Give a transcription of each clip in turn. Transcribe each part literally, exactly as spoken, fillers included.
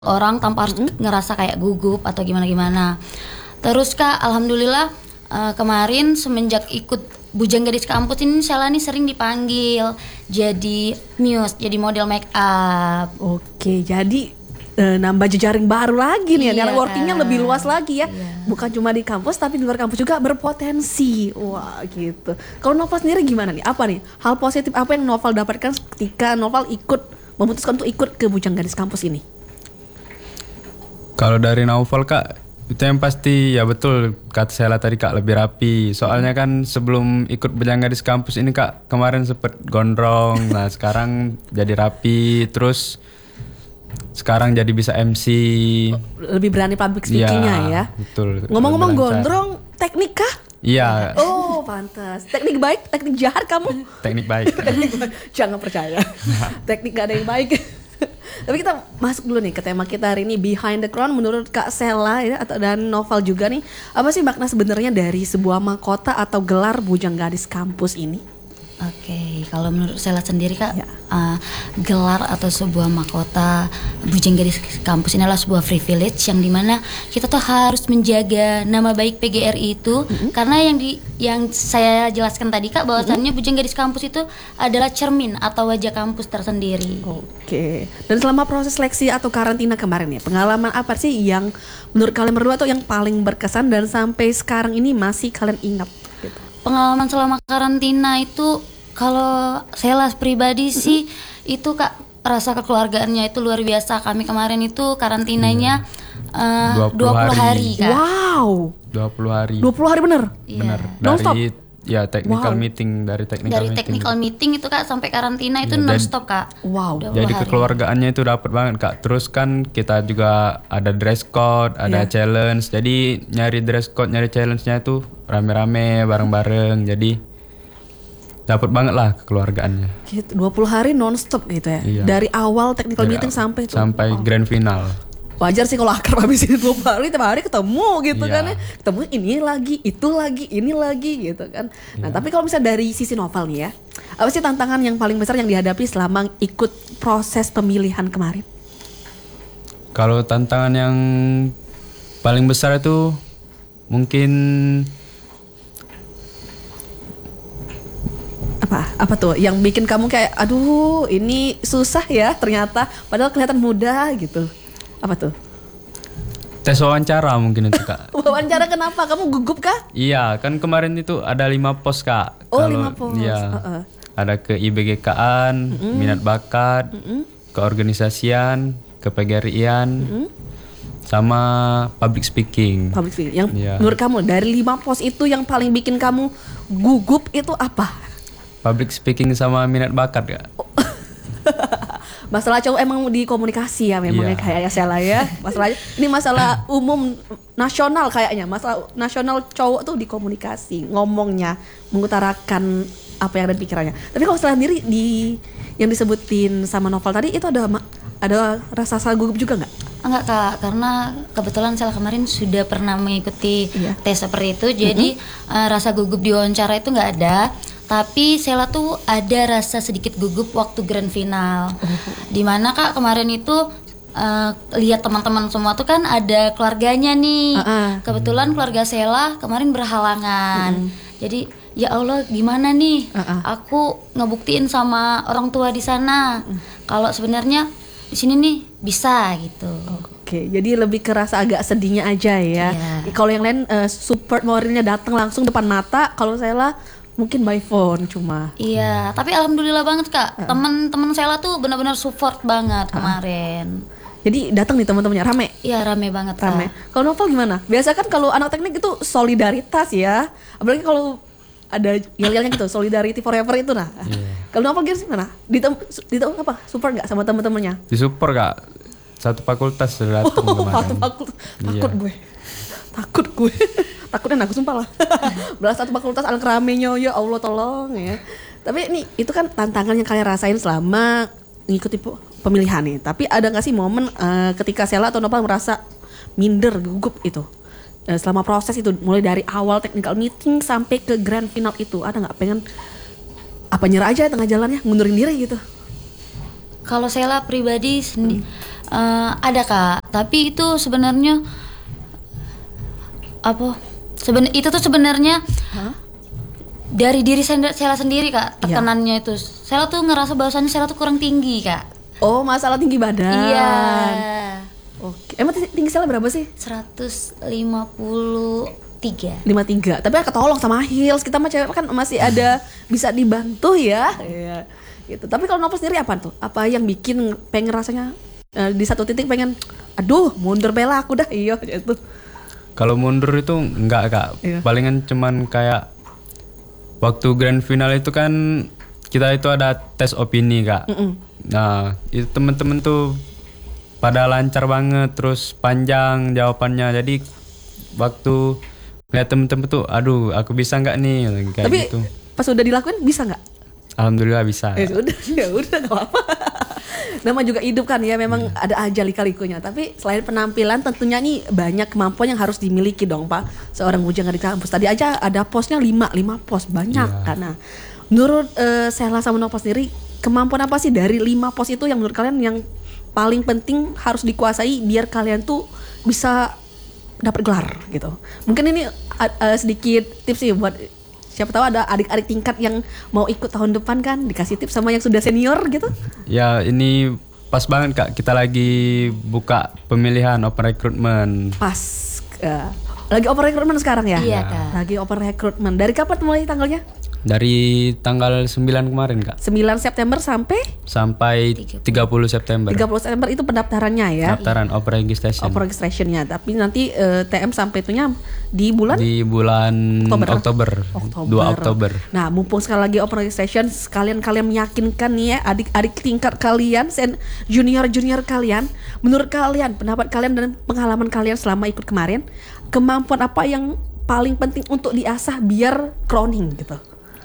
orang tanpa harus mm-hmm. ngerasa kayak gugup atau gimana-gimana. Terus Kak, alhamdulillah uh, kemarin semenjak ikut Bujang Gadis Kampus ini Sheila nih sering dipanggil jadi muse, jadi model make up. Oke, jadi uh, nambah jejaring baru lagi nih, iya, networkingnya lebih luas lagi ya. Iya. Bukan cuma di kampus tapi di luar kampus juga berpotensi. Wah gitu. Kalau Noval sendiri gimana nih? Apa nih hal positif apa yang Noval dapatkan ketika Noval ikut memutuskan untuk ikut ke Bujang Gadis Kampus ini? Kalau dari Naufal Kak, itu yang pasti ya betul kata Sheila tadi Kak, lebih rapi. Soalnya kan sebelum ikut Bujang Gadis Kampus ini Kak, kemarin sempet gondrong. Nah sekarang jadi rapi, terus sekarang jadi bisa M C. Lebih berani public speakingnya ya, ya. Betul. Ngomong-ngomong gondrong, teknik kah? Iya. Oh pantas. Teknik baik, teknik jahat kamu? Teknik baik. Teknik baik. Jangan percaya. Teknik gak ada yang baik. Tapi kita masuk dulu nih ke tema kita hari ini, Behind the Crown. Menurut Kak Sheila ya, atau dan Noval juga nih, apa sih makna sebenarnya dari sebuah mahkota atau gelar Bujang Gadis Kampus ini? Oke, okay, kalau menurut Sheila sendiri Kak, ya. uh, gelar atau sebuah mahkota Bujang Gadis Kampus ini adalah sebuah privilege yang dimana kita tuh harus menjaga nama baik P G R I itu, mm-hmm. karena yang di yang saya jelaskan tadi Kak, bahwasannya mm-hmm. Bujang Gadis Kampus itu adalah cermin atau wajah kampus tersendiri. Oke, okay. Dan selama proses seleksi atau karantina kemarin ya, pengalaman apa sih yang menurut kalian berdua tuh yang paling berkesan dan sampai sekarang ini masih kalian ingat? Gitu. Pengalaman selama karantina itu kalau Sheila pribadi mm-hmm. sih itu Kak, rasa kekeluargaannya itu luar biasa. Kami kemarin itu karantinanya hmm. uh, dua puluh hari Kak. Wow. dua puluh hari. dua puluh hari bener? Iya. Bener. Non-stop? Dari ya technical wow. meeting, dari technical dari meeting. technical meeting itu Kak sampai karantina itu ya, non-stop Kak. Wow. Jadi hari. Kekeluargaannya itu dapat banget Kak. Terus kan kita juga ada dress code, ada yeah. challenge. Jadi nyari dress code, nyari challenge-nya itu rame-rame, bareng-bareng. Jadi dapat banget lah kekeluargaannya. Gitu, dua puluh hari non-stop gitu ya. Iya. Dari awal technical Dari meeting awal, sampai tuh. sampai oh. grand final. Wajar sih kalau akrab habis itu dua puluh hari tiap hari ketemu gitu iya. kan ya. Ketemu ini lagi, itu lagi, ini lagi gitu kan. Nah, iya. tapi kalau misalnya dari sisi Noval nih ya, apa sih tantangan yang paling besar yang dihadapi selama ikut proses pemilihan kemarin? Kalau tantangan yang paling besar itu mungkin apa apa tuh yang bikin kamu kayak aduh ini susah ya ternyata padahal kelihatan mudah gitu, apa tuh? Tes wawancara mungkin itu Kak. Wawancara kenapa? Kamu gugup kah? Iya kan kemarin itu ada lima pos Kak. Oh Kalau, lima pos ya, uh-uh. ada ke I B G K-an, mm-hmm. minat bakat, mm-hmm. keorganisasian, ke P G R I-an, mm-hmm. sama public speaking. Public speaking. Yang ya. Menurut kamu dari lima pos itu yang paling bikin kamu gugup itu apa? Public speaking sama minat bakat Kak. Oh. Masalah cowok emang di komunikasi ya memang yeah. kayaknya Sheila ya. Masalahnya ini masalah umum nasional kayaknya. Masalah nasional cowok tuh di komunikasi, ngomongnya, mengutarakan apa yang ada di pikirannya. Tapi kalau Sheila sendiri di yang disebutin sama Noval tadi itu ada ada rasa rasa gugup juga nggak? Enggak Kak, karena kebetulan Sheila kemarin sudah pernah mengikuti yeah. tes seperti itu. Jadi mm-hmm. uh, rasa gugup di wawancara itu nggak ada. Tapi Sheila tuh ada rasa sedikit gugup waktu grand final. Oh. Dimana Kak kemarin itu uh, lihat teman-teman semua tuh kan ada keluarganya nih. Uh-uh. Kebetulan keluarga Sheila kemarin berhalangan. Uh-uh. Jadi ya Allah gimana nih? Uh-uh. Aku ngebuktiin sama orang tua di sana. Uh. Kalau sebenarnya di sini nih bisa gitu. Oke, jadi lebih kerasa agak sedihnya aja ya. Yeah. Kalau yang lain uh, support moralnya datang langsung depan mata. Kalau Sheila mungkin by phone cuma. Iya, tapi alhamdulillah banget Kak. Uh. Teman-teman Sheila tuh benar-benar support banget uh. kemarin. Jadi datang nih teman-temannya rame. Iya, rame banget Kak. Rame. Kalau Noval gimana? Biasa kan kalau anak teknik itu solidaritas ya. Apalagi kalau ada yel-yelnya gitu, solidarity forever itu nah. Yeah. Kalau Noval gimana? Ditem ditem apa? Support enggak sama teman-temannya? Disupport Kak. Satu fakultas sudah datang oh, kemarin. Satu fakultas. Takut yeah. gue. Takut gue. Takutnya aku sumpah lah. Belas satu fakultas anak ramenya ya Allah tolong ya. Tapi ini itu kan tantangan yang kalian rasain selama ngikuti pemilihan nih. Tapi ada nggak sih momen uh, ketika Sheila atau Noval merasa minder, gugup itu uh, selama proses itu mulai dari awal technical meeting sampai ke grand final itu, ada nggak pengen apa nyerah aja tengah jalannya, ngundurin diri gitu? Kalau Sheila pribadi sendi- hmm. Eh, ada Kak, tapi itu sebenarnya apa? Seben itu tuh sebenarnya Hah? dari diri Sela Sela sendiri Kak, Iya. tekanannya itu. Sela tuh ngerasa bahwasannya Sela tuh kurang tinggi Kak. Oh, masalah tinggi badan. Iya. Oke. Emang tinggi tinggi Sela berapa sih? seratus lima puluh tiga. lima puluh tiga. Tapi ketolong sama heels. Kita mah cewek kan masih ada bisa dibantu ya. Iya. Gitu. Tapi kalau Novel sendiri apa tuh? Apa yang bikin pengen rasanya eh, di satu titik pengen aduh, mundur bela aku dah. Iya gitu. Kalau mundur itu enggak kak, Iya. palingan cuman kayak waktu grand final itu kan kita itu ada tes opini kak. Mm-mm. Nah itu temen-temen tuh pada lancar banget, terus panjang jawabannya. Jadi waktu lihat temen-temen tuh, aduh aku bisa nggak nih kayak Tapi gitu. pas udah dilakuin bisa nggak? Alhamdulillah bisa. Ya udah, ya udah nggak apa-apa. Nama juga hidup kan ya, memang Hmm. ada aja lika-likunya. Tapi selain penampilan tentunya nih banyak kemampuan yang harus dimiliki dong Pak. Seorang bujang di kampus. Tadi aja ada posnya lima, lima pos banyak Iya. karena menurut eh, Sela sama Novel sendiri kemampuan apa sih dari lima pos itu yang menurut kalian yang paling penting harus dikuasai biar kalian tuh bisa dapat gelar gitu. Mungkin ini uh, uh, sedikit tips sih buat siapa tahu ada adik-adik tingkat yang mau ikut tahun depan kan, dikasih tips sama yang sudah senior gitu. Ya ini pas banget kak, kita lagi buka pemilihan open recruitment. Pas uh, lagi open recruitment sekarang ya? Iya, Kak. Lagi open recruitment. Dari kapan mulai tanggalnya? Dari tanggal sembilan kemarin kak, sembilan September sampai sampai tiga puluh September. tiga puluh September itu pendaftarannya ya. Pendaftaran open registration. Open registrationnya. Tapi nanti uh, T M sampai itunya di bulan Di bulan Oktober. Oktober, Oktober. dua Oktober. Nah, mumpung sekali lagi open registration, sekalian kalian meyakinkan nih ya adik-adik tingkat kalian, sen junior-junior kalian, menurut kalian, pendapat kalian dan pengalaman kalian selama ikut kemarin, kemampuan apa yang paling penting untuk diasah biar crowning gitu?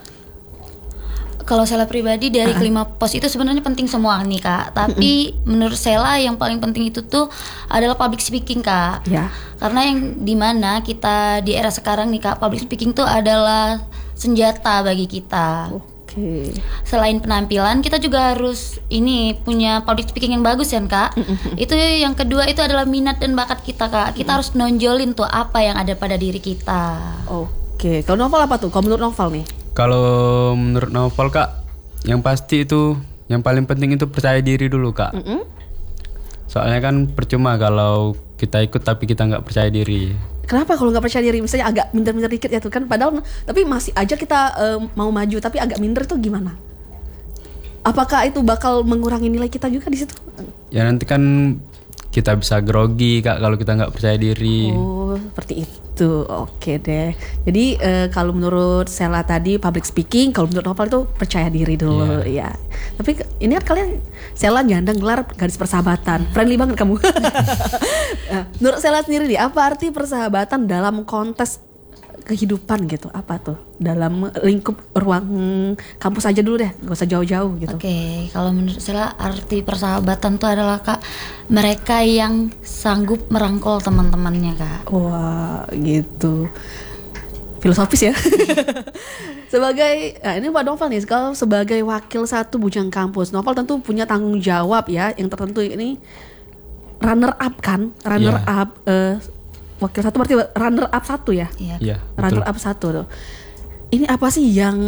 Kalau Sela pribadi dari Uh-uh. kelima pos itu sebenarnya penting semua nih Kak. Tapi menurut Sela yang paling penting itu tuh adalah public speaking Kak. Ya. Karena yang dimana kita di era sekarang nih Kak, public speaking tuh adalah senjata bagi kita. Oke. Selain penampilan, kita juga harus ini punya public speaking yang bagus kan Kak. Itu yang kedua itu adalah minat dan bakat kita Kak. Kita harus nonjolin tuh apa yang ada pada diri kita. Oke. Kalau Novel apa tuh? Kalau menurut Novel nih? Kalau menurut Novel kak, yang pasti itu yang paling penting itu percaya diri dulu kak. Mm-mm. Soalnya kan percuma kalau kita ikut tapi kita nggak percaya diri. Kenapa kalau nggak percaya diri? Misalnya agak minder-minder dikit ya tuh kan. Padahal tapi masih aja kita eh, mau maju tapi agak minder tuh gimana? Apakah itu bakal mengurangi nilai kita juga di situ? Ya nanti kan kita bisa grogi kak kalau kita nggak percaya diri. Oh, seperti itu. Oke deh. Jadi eh, kalau menurut Sela tadi public speaking, kalau menurut Novel itu percaya diri dulu ya. Tapi ke- ini kan kalian Sela nyandang gelar gadis persahabatan. Friendly banget kamu. Nah, menurut Sela sendiri nih, apa arti persahabatan dalam kontes kehidupan gitu? Apa tuh? Dalam lingkup ruang kampus aja dulu deh, gak usah jauh-jauh gitu. Oke, kalau menurut saya arti persahabatan itu adalah Kak, mereka yang sanggup merangkul teman-temannya Kak. Wah, gitu. Filosofis ya. Sebagai, nah ini Mbak Novel nih, kalau sebagai wakil satu bujang kampus, Novel tentu punya tanggung jawab ya, yang tertentu ini runner up kan, runner Iya. up eh, wakil satu berarti runner up satu ya, Iya. Iya runner betul. up satu tuh. Ini apa sih yang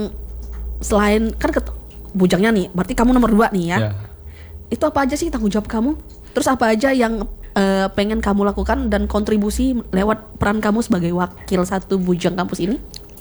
selain kan ket- bujangnya nih, berarti kamu nomor dua nih ya. Ya. Itu apa aja sih tanggung jawab kamu? Terus apa aja yang eh, pengen kamu lakukan dan kontribusi lewat peran kamu sebagai wakil satu bujang kampus ini?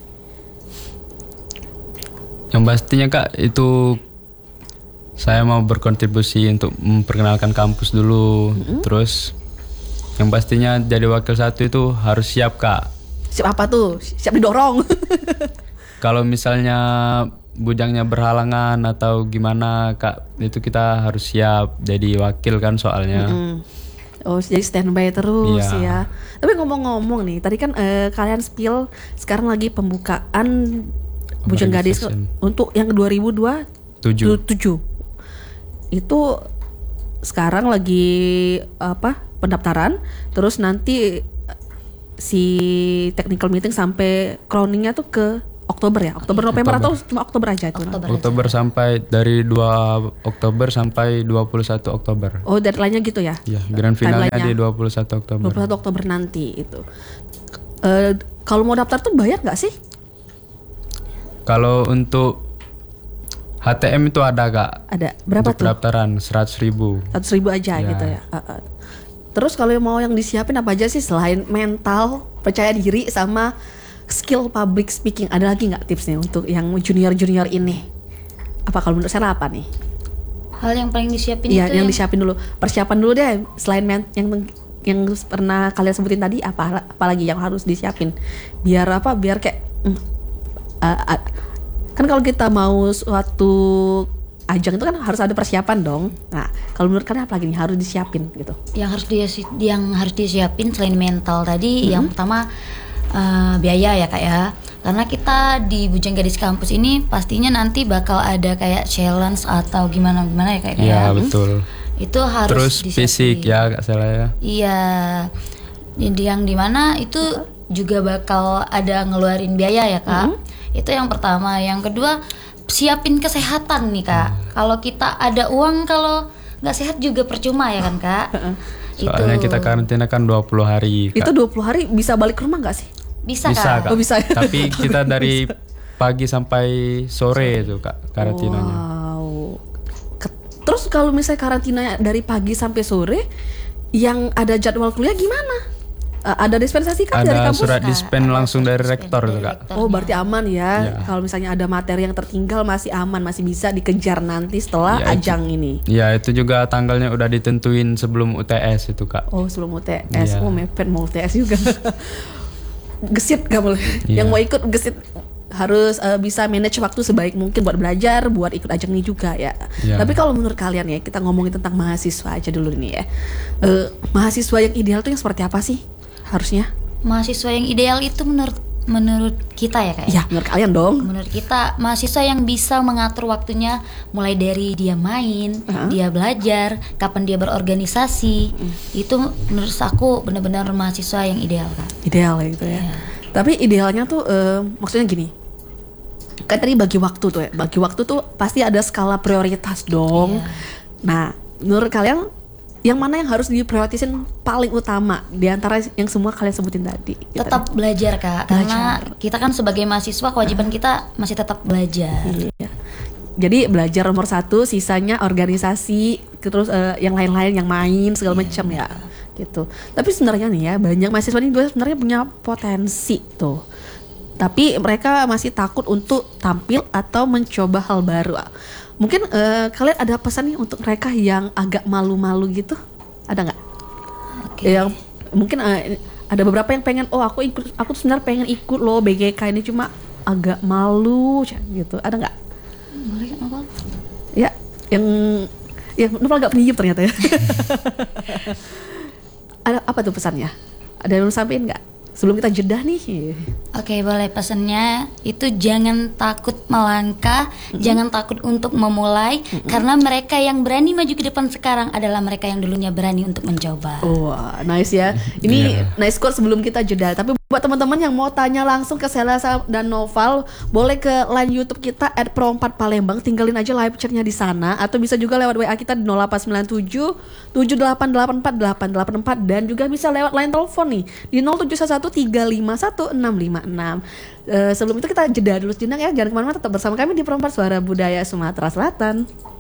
Yang pastinya kak itu saya mau berkontribusi untuk memperkenalkan kampus dulu. Terus yang pastinya jadi wakil satu itu harus siap kak. Siap apa tuh? Siap didorong. Kalau misalnya bujangnya berhalangan atau gimana kak, itu kita harus siap jadi wakil kan soalnya. Hmm. Oh, jadi standby terus Iya. ya. Tapi ngomong-ngomong nih, tadi kan eh, kalian spill sekarang lagi pembukaan Bujang Gadis Registration. untuk yang dua ribu dua puluh Tujuh. tujuh. Itu sekarang lagi apa? Pendaftaran, terus nanti eh, si technical meeting sampai crowningnya tuh ke Oktober ya? Oktober November Oktober. atau cuma Oktober aja itu? Oktober. Oktober sampai dari dua Oktober sampai dua puluh satu Oktober. Oh, deadline-nya gitu ya? Iya, grand finalnya Timeline-nya. di dua puluh satu Oktober. dua puluh satu Oktober nanti itu. Eh, kalau mau daftar tuh bayar nggak sih? Kalau untuk H T M itu ada Kak. Ada berapa Untuk tuh? pendaftaran seratus ribu. Seratus ribu aja Ya. gitu ya. Uh, uh. Terus kalau mau yang disiapin apa aja sih selain mental, percaya diri sama skill public speaking, ada lagi nggak tipsnya untuk yang junior-junior ini? Apa kalau menurut saya apa nih? Hal yang paling disiapin Iya, itu yang disiapin dulu. Persiapan dulu deh. Selain men- yang yang pernah kalian sebutin tadi, apa apalagi yang harus disiapin? Biar apa? Biar kayak mm, uh, uh, kan kalau kita mau suatu ajang itu kan harus ada persiapan dong. Nah, kalau menurut kalian apa lagi nih harus disiapin gitu? yang harus dia yang harus disiapin selain mental tadi, Mm-hmm. yang pertama eh, biaya ya Kak ya. Karena kita di Bujang Gadis Kampus ini pastinya nanti bakal ada kayak challenge atau gimana gimana ya Kak ya. Iya, betul. Itu harus Terus disiapin. fisik ya Kak Sela ya. Iya, Di- yang dimana itu juga bakal ada ngeluarin biaya ya Kak. Itu yang pertama. Yang kedua, siapin kesehatan nih Kak. Kalau kita ada uang, kalau nggak sehat juga percuma ya kan Kak. Soalnya Itu. kita karantina kan dua puluh hari Kak. Itu dua puluh hari bisa balik ke rumah nggak sih? bisa, Bisa Kak. Kak. Oh, bisa. Tapi kita dari pagi sampai sore itu Kak karantinanya. Wow. Ke- Terus kalau misalnya karantina dari pagi sampai sore, yang ada jadwal kuliah gimana? Uh, ada dispensasi kan dari Ada kampus? surat Kak. dispen Ada langsung surat dari dispen rektor dari tuh Kak. rektor. Oh, berarti aman ya. Iya. Kalau misalnya ada materi yang tertinggal masih aman, masih bisa dikejar nanti setelah Iya, itu. ajang ini. Ya itu juga tanggalnya udah ditentuin sebelum U T S itu Kak. Oh, sebelum U T S. Iya. Oh, mepet mau U T S juga. Gesit gak boleh. Iya. Yang mau ikut gesit harus uh, bisa manage waktu sebaik mungkin buat belajar, buat ikut ajang ini juga ya. Iya. Tapi kalau menurut kalian ya, kita ngomongin tentang mahasiswa aja dulu nih ya. Uh, mahasiswa yang ideal tuh yang seperti apa sih harusnya? Mahasiswa yang ideal itu menurut menurut kita ya Kak ya. Ya, menurut kalian dong. Menurut kita mahasiswa yang bisa mengatur waktunya mulai dari dia main, Uh-huh. dia belajar, kapan dia berorganisasi. Itu menurut aku benar-benar mahasiswa yang ideal Kak. Ideal ya gitu ya. Iya. Tapi idealnya tuh uh, maksudnya gini. Kan tadi bagi waktu tuh ya. Bagi waktu tuh pasti ada skala prioritas dong. Iya. Nah, menurut kalian yang mana yang harus diprioritasin paling utama di antara yang semua kalian sebutin tadi? gitu? Tetap belajar Kak, karena kita kan sebagai mahasiswa kewajiban kita masih tetap belajar. Iya. Jadi belajar nomor satu, sisanya organisasi, terus eh, yang lain-lain yang main segala macam ya, gitu. Tapi sebenarnya nih ya banyak mahasiswa ini juga sebenarnya punya potensi tuh. Tapi mereka masih takut untuk tampil atau mencoba hal baru. Mungkin eh, kalian ada pesan nih untuk mereka yang agak malu-malu gitu? Ada nggak? Oke. Yang mungkin eh, ada beberapa yang pengen, oh aku ikut, aku tuh sebenarnya pengen ikut loh B G K ini cuma agak malu gitu. Ada nggak? Boleh Kak Novel? Ya, yang yang Novel agak pendiam ternyata ya. Ada apa tuh pesannya? Ada yang mau sampein nggak? Sebelum kita jeda nih. Oke, boleh. Pesannya itu jangan takut melangkah, jangan takut untuk memulai, karena mereka yang berani maju ke depan sekarang adalah mereka yang dulunya berani untuk mencoba. Wah, nice ya. Ini nice quote sebelum kita jeda. Tapi buat teman-teman yang mau tanya langsung ke Sela dan Noval, boleh ke line YouTube kita at pro empat Palembang, tinggalin aja live chatnya di sana, atau bisa juga lewat W A kita di nol delapan sembilan tujuh tujuh delapan delapan empat delapan delapan empat, dan juga bisa lewat line telepon nih di nol tujuh satu satu tiga lima satu enam lima enam. Uh, sebelum itu kita jeda dulu sejenak ya, jangan kemana-mana, tetap bersama kami di Pro empat Suara Budaya Sumatera Selatan.